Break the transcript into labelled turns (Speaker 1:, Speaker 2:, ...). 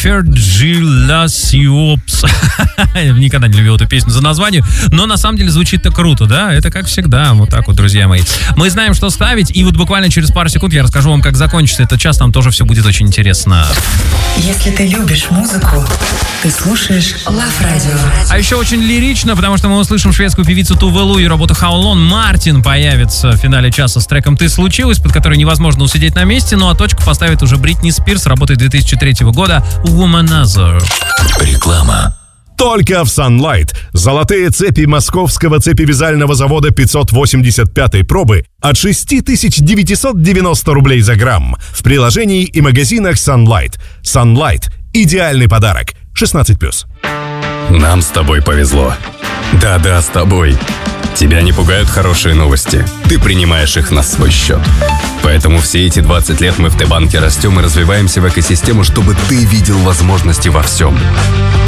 Speaker 1: Fergilasiops. Никогда не любил эту песню за название, но на самом деле звучит-то круто, да? Это как всегда, вот так вот, друзья мои. Мы знаем, что ставить, и вот буквально через пару секунд я расскажу вам, как закончится этот час, там тоже все будет очень интересно.
Speaker 2: Если ты любишь музыку, ты слушаешь Love Radio.
Speaker 1: А еще очень лирично, потому что мы услышим шведскую певицу Туве Лу и работу How Long. Мартин появится в финале часа с треком «Ты случилось», под который невозможно усидеть на месте, ну а точку поставит уже Бритни Спирс, работы 2003 года «Womanizer».
Speaker 3: Реклама.
Speaker 4: Только в Sunlight. Золотые цепи московского цепевязального завода 585 пробы от 6990 рублей за грамм. В приложении и магазинах Sunlight. Sunlight – идеальный подарок. 16+.
Speaker 5: Нам с тобой повезло. Да-да, с тобой. Тебя не пугают хорошие новости. Ты принимаешь их на свой счет. Поэтому все эти 20 лет мы в Т-банке растем и развиваемся в экосистему, чтобы ты видел возможности во всем.